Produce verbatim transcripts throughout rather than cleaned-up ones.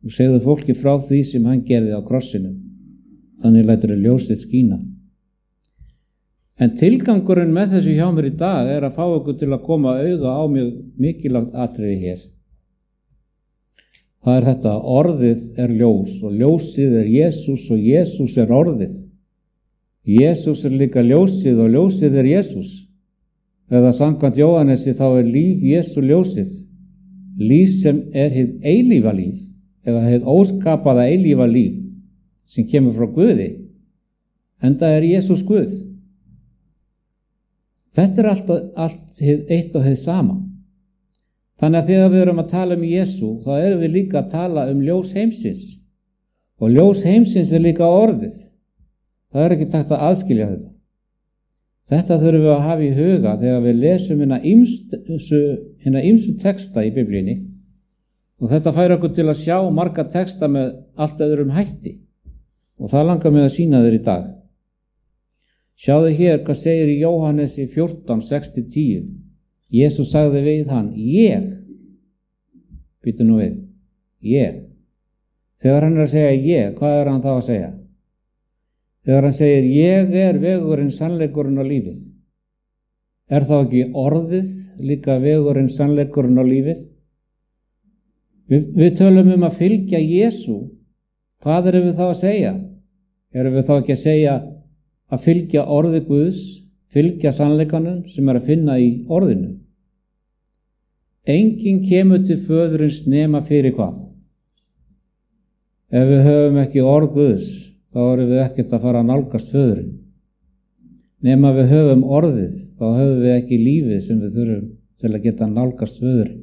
og segðu fólki frá því sem hann gerði á krossinum. Þannig lætur ljósið skína. En tilgangurinn með þessu hjá mér í dag er að fá okkur til að koma auga á mjög mikilvægt atriði hér. Það er þetta, orðið er ljós og ljósið er Jesús og Jesús er orðið. Jesús er líka ljósið og ljósið er Jesús. Eða samkvæmt Jóhannesi þá er líf Jesú ljósið. Líf sem er hið eilífa líf eða hið óskapaða eilífa líf sem kemur frá Guði. Enda er Jesús Guð. Þetta er allt, allt hið eitt og hið sama. Þannig að þegar við erum að tala um Jesú, þá erum við líka að tala um ljós heimsins. Og ljós heimsins er líka orðið. Það er ekki takt að aðskilja þetta. Þetta þurfum við að hafa í huga þegar við lesum hérna ýmsu, hérna ýmsu texta í Biblíunni. Og þetta fær okkur til að sjá marga texta með allt öðrum hætti. Og það langar mig að sýna þér í dag. Sjáðu hér hvað segir í Jóhannesi fjórtán, sex til tíu. Jesús sagði við hann, ég, býtu nú við, ég. Þegar hann er að segja ég, hvað er hann þá að segja? Þegar hann segir, ég er vegurinn, sannleikurinn og lífið. Er þá ekki orðið líka vegurinn, sannleikurinn og lífið? Við, við tölum um að fylgja Jesú. Hvað erum við þá að segja? Erum við þá ekki að segja að fylgja orði Guðs, fylgja sannleikanum sem er að finna í orðinu? Enginn kemur til föðurins nema fyrir hvað? Ef við höfum ekki orð Guðs, þá erum við ekkert að fara að nálgast föðurinn. Nema við höfum orðið, þá höfum við ekki lífið sem við þurfum til að geta nálgast föðurinn.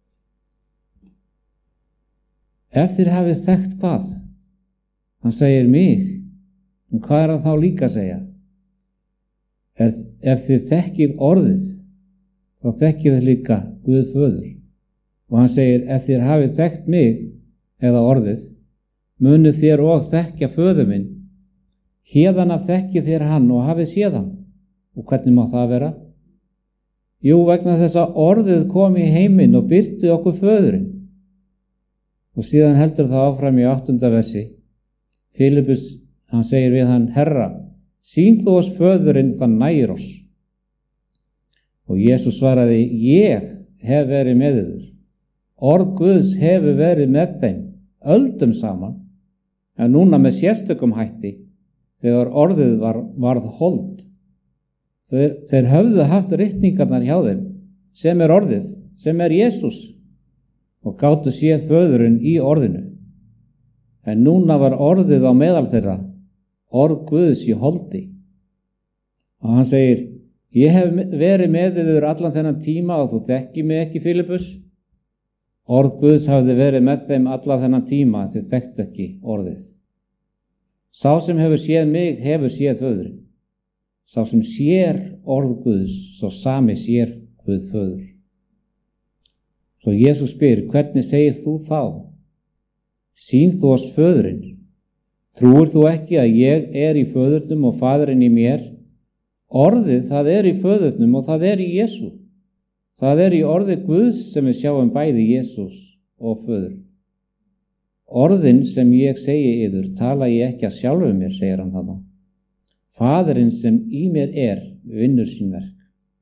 Ef þér hafið þekkt hvað? Hann segir mig, en hvað er hann þá líka að segja? Ef, ef þið þekkið orðið, þá þekkið þið líka Guð föður. Og hann segir, ef þér hafið þekkt mig, eða orðið, munu þér og þekkja föður minn. Héðan af þekkið þér hann og hafið séð hann. Og hvernig má það vera? Jú, vegna þess að orðið kom í heiminn og birti okkur föðurinn. Og síðan heldur það áfram í áttunda versi. Filippus, hann segir við hann, Herra, sýn þú oss föðurinn, það nægir oss. Og Jesús svaraði, ég hef verið með yður. Orð Guðs hefur verið með þeim, öldum saman, en núna með sérstökum hætti, þegar orðið var, varð hold. Þeir, þeir höfðu haft ritningarnar hjá þeim, sem er orðið, sem er Jesús, og gátu séð föðurinn í orðinu. En núna var orðið á meðal þeirra, orð Guðs í holdi. Og hann segir, ég hef verið með yður allan þennan tíma og þú þekki mig ekki, Filippus. Orð Guðs hafði verið með þeim allan þennan tíma, þið þekktu ekki orðið. Sá sem hefur séð mig, hefur séð föðurinn. Sá sem sér orð Guðs, svo sami sér Guð föður. Svo Jesús spyr, hvernig segir þú þá? Sýn þú oss föðurinn? Trúir þú ekki að ég er í föðurnum og faðurinn í mér? Orðið, það er í föðurnum og það er í Jesú. Það er í orði Guðs sem við sjáum bæði Jesús og föður. Orðin sem ég segi yður, tala ég ekki að sjálfu mér, segir hann þarna. Faðurinn sem í mér er, vinnur sín verk.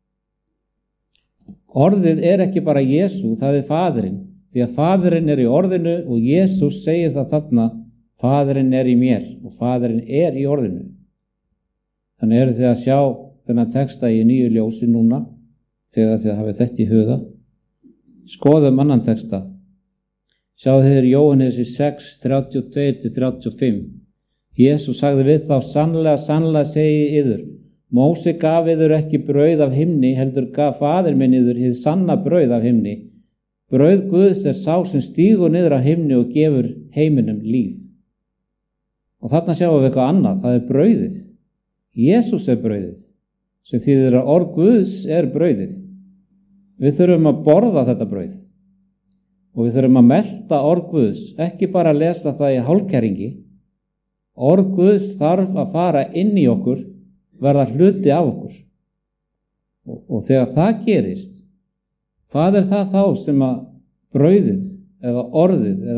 Orðið er ekki bara Jesú, það er faðurinn. Því að faðurinn er í orðinu og Jesús segir það þarna, faðurinn er í mér og faðurinn er í orðinu. Þannig eru þið að sjá þennan texta í nýju ljósi núna, þegar þið hafið þetta í huga. Skoðum annan texta. Sjáðu þið Jóhannesi sex, þrjátíu og tvö til þrjátíu og fimm. Jesús sagði við þá, sannlega, sannlega segi yður, Móse gaf yður ekki brauð af himni, heldur gaf faðir minn yður hið sanna brauð af himni. Brauð Guðs er sá sem stígur niður af himni og gefur heiminum líf. Og þarna sjáum við eitthvað annað, það er brauðið. Jesús er brauðið, sem þýðir að orð Guðs er brauðið. Við þurfum að borða þetta brauð og við þurfum að melta orð Guðs, ekki bara að lesa það í hálfkæringi. Orð Guðs þarf að fara inn í okkur, verða hluti af okkur. Og, og þegar það gerist, hvað er það þá sem að brauðið eða orðið eða